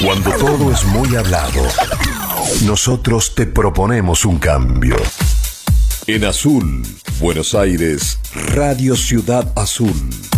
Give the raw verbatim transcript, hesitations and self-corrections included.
Cuando todo es muy hablado, nosotros te proponemos un cambio. En Azul, Buenos Aires, Radio Ciudad Azul.